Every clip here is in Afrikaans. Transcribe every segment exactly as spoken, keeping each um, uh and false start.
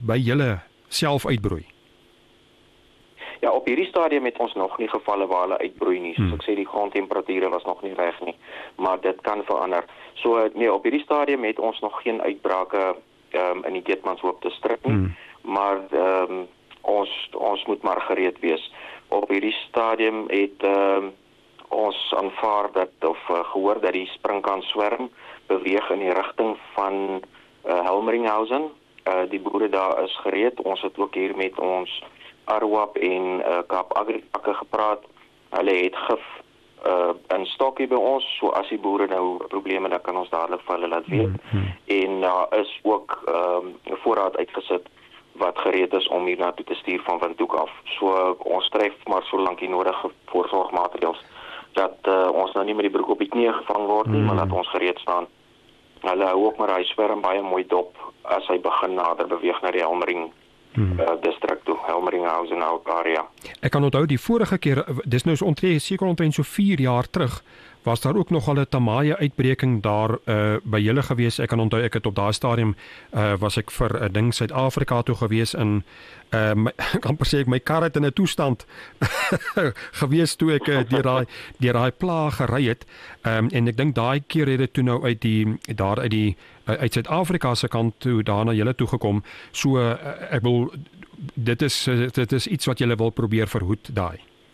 by julle self uitbroei? Ja, op hierdie stadium het ons nog nie gevalle waar hulle uitbroei nie. Soos Hmm. ek sê, die grondtemperature was nog nie reg nie, maar dit kan verander. So nee, op hierdie stadium het ons nog geen uitbrake um, in die Keetmanshoop distrik nie, Hmm. maar um, ons ons moet maar gereed wees. Op hierdie stadium het um, ons aanvaar dat of uh, gehoor dat die sprinkaan-swerm beweeg in die rigting van uh, Helmeringhausen. Uh, die boere daar is gereed. Ons het ook hier met ons Aruap en uh, Kaap Agri-pakke gepraat. Hulle het gif uh, in stokkie by ons, so as die boere nou probleme, dan kan ons dadelik vir hulle laat weet. Mm-hmm. En daar uh, is ook um, 'n voorraad uitgesit wat gereed is om hier na toe te stuur van Windhoek af. So uh, ons tref maar so lank die nodige voorsorgmaatreëls dat uh, ons nou nie met die broek op die knie gevang word nie, mm. maar dat ons gereed staan. Hulle hou ook maar hy swerm baie mooi dop as hy begin nader beweeg na die Helmering Hmm. Uh, distrik toe, Helmeringhausen area. Ek kan onthou die vorige keer, dis nou so omtrent seker omtrent so vier jaar terug, was daar ook nog al 'n tamaie uitbreking daar uh, by julle gewees. Ek kan onthou ek het op daai stadium uh, was ek vir 'n uh, ding Suid-Afrika toe gewees in uh, my, kan per se ek my kar het in 'n toestand gewees toe ek uh, deur daai deur daai plaag gery het. Um, en ek dink daai keer het dit toe nou uit die daar uit die uit Suid-Afrika se kant toe daar na julle toe gekom. So uh, ek wil dit is dit is iets wat julle wil probeer verhoed daai.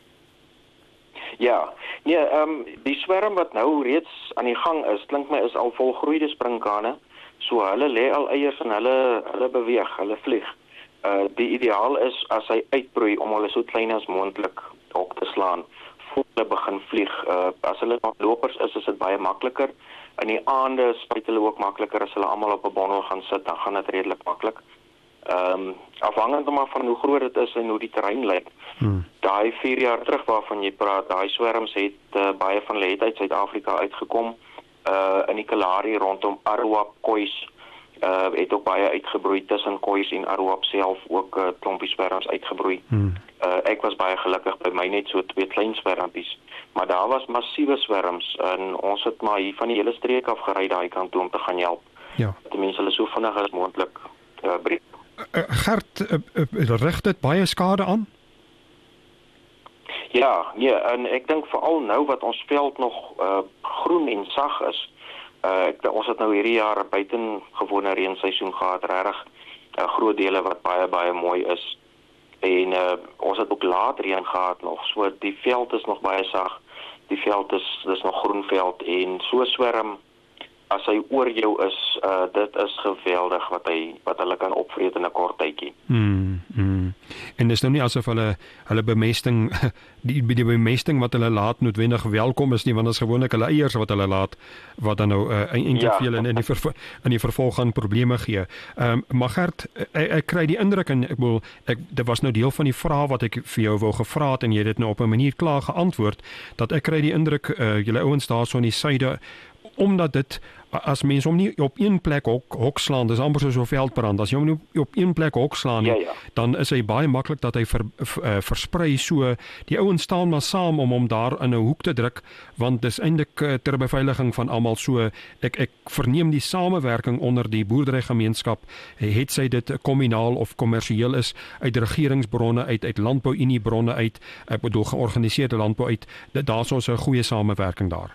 Ja, nee, ehm um, die swerm wat nou reeds aan die gang is, klink my is al volgroeide sprinkane. So hulle lê al eiers en hulle hulle beweeg, hulle vlieg. Uh die ideaal is as hy uitbroei om hulle so klein as moontlik op te slaan voor hulle begin vlieg. Uh as hulle nog lopers is, is dit baie makliker. In die aande spuit hulle ook makliker as hulle almal op 'n bondel gaan sit, dan gaan dit redelik maklik. Ehm um, afhangend maar van hoe groot dit is en hoe die terrein lyk. Hmm. Daai vier jaar terug waarvan jy praat, daai swerms het uh, baie van hulle het uit Suid-Afrika uitgekom. Uh in die Kalahari rondom Aruap Kois uh het ook baie uitgebroei tussen Kois en Aruap self, ook 'n uh, klompie swerms uitgebroei. Hmm. Uh ek was baie gelukkig by my net so twee klein swermpies, maar daar was massiewe swerms en ons het maar hier van die hele streek af gery daai kant toe om te gaan help. Ja. Die mense hulle so vinnig as moontlik uh, breek. Uh, Gert, uh, uh, rig dit baie skade aan? Ja, nee, en ek dink veral nou wat ons veld nog uh, groen en sag is. Uh, ek, ons het nou hierdie jaar buitengewone reenseisoen gehad, regtig uh, groot dele wat baie baie mooi is. En uh, ons het ook laat reën gehad nog. So die veld is nog baie sag. Die veld is dis nog groen veld en so swerm as hy oor jou is, uh, dit is geweldig wat hy wat hulle kan opvreet in 'n kort tydjie. Hmm, hmm. En dis nou nie asof hulle hulle bemesting die die bemesting wat hulle laat noodwendig welkom is nie, want dit is gewoonlik hulle eiers wat hulle laat wat dan nou uh, eintlik ja. veel in in die ver, in die vervolg gaan probleme gee. Ehm um, maar Gert, ek, ek kry die indruk en ek wil ek dit was nou deel van die vraag wat ek vir jou wou gevra het en jy het dit nou op 'n manier klaar geantwoord dat ek kry die indruk uh, julle ouens daarso in die suide, omdat dit as mense hom nie op een plek hok, hok slaan, dis amper soos 'n veldbrand. As jy hom nie op een plek hok slaan nie, ja, ja. dan is hy baie maklik dat hy ver, uh, versprei. So die ouens staan maar saam om hom daar in 'n hoek te druk, want dis eintlik uh, ter beveiliging van almal. So ek ek verneem die samewerking onder die boerderygemeenskap, het sy dit kommunaal of kommersieel is, uit regeringsbronne uit, uit landbouunie bronne uit, ek bedoel georganiseerde landbou uit, daar's ons 'n goeie samewerking daar.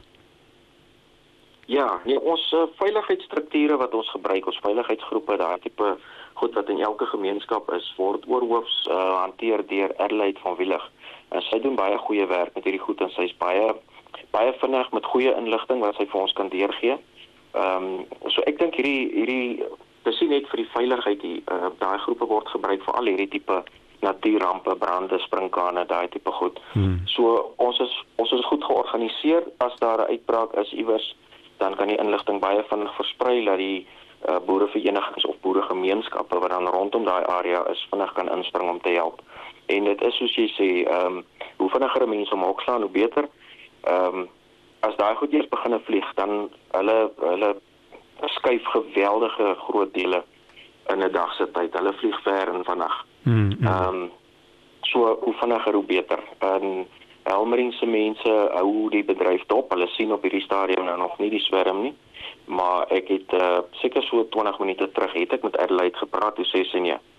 Ja, nee, ons uh, veiligheidsstrukture wat ons gebruik, ons veiligheidsgroepe, daai tipe goed wat in elke gemeenskap is, word oorhoofs uh, hanteer deur Adelaide van Wielig. En sy doen baie goeie werk met hierdie goed en sy's baie baie vinnig met goeie inligting wat sy vir ons kan deurgee. Ehm um, so ek dink hierdie hierdie dis nie net vir die veiligheid hier, uh, daai groepe word gebruik vir al hierdie tipe natuurrampe, brande, sprinkane, daai tipe goed. Hmm. So ons is ons is goed georganiseer. As daar 'n uitbraak is iewers, dan kan die inligting baie vinnig versprei dat die uh, boereverenigings of boeregemeenskappe wat dan rondom daai area is vinnig kan inspring om te help. En dit is soos jy sê, ehm um, hoe vinniger mense om hok slaan, hoe beter. Ehm um, as daai goed eers begine vlieg, dan hulle hulle skuif geweldige groot dele in 'n dag se tyd. Hulle vlieg ver en vinnig. Ehm mm, um, so hoe vinniger hoe beter. En Helmeringse mense hou die bedryf dop. Hulle sien op hierdie stadium nou nog nie die swerm nie, maar ek het uh, seker so twintig minute terug het ek met Adelaide gepraat. Toe sê sy nee,